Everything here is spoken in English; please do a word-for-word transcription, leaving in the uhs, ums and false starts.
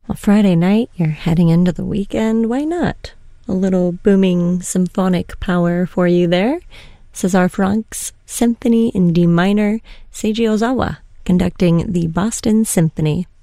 Well, Friday night, you're heading into the weekend. Why not? A little booming symphonic power for you there. César Franck's Symphony in D minor, Seiji Ozawa conducting the Boston Symphony.